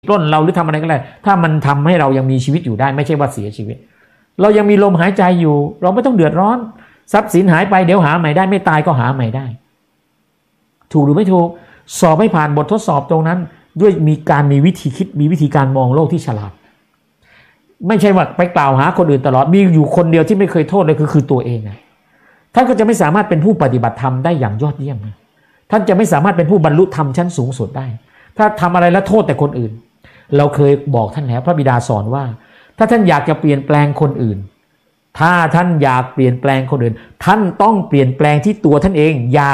ปล้นเราหรือทำอะไรก็ได้ถ้ามันทำให้เรายังมีชีวิตอยู่ได้ไม่ใช่ว่าเสียชีวิตเรายังมีลมหายใจอยู่เราไม่ต้องเดือดร้อนทรัพย์สินหายไปเดี๋ยวหาใหม่ได้ไม่ตายก็หาใหม่ได้ถูกหรือไม่ถูกสอบให้ผ่านบททดสอบตรงนั้นด้วยมีวิธีคิดมีวิธีการมองโลกที่ฉลาดไม่ใช่ว่าไปกล่าวหาคนอื่นตลอดมีอยู่คนเดียวที่ไม่เคยโทษเลยคือตัวเองนะท่านก็จะไม่สามารถเป็นผู้ปฏิบัติธรรมได้อย่างยอดเยี่ยมนะท่านจะไม่สามารถเป็นผู้บรรลุธรรมชั้นสูงสุดได้ถ้าทำอะไรแล้วโทษแต่คนอื่นเราเคยบอกท่านแล้วพระบิดาสอนว่าถ้าท่านอยากจะเปลี่ยนแปลงคนอื่นถ้าท่านอยากเปลี่ยนแปลงคนอื่นท่านต้องเปลี่ยนแปลงที่ตัวท่านเองอย่า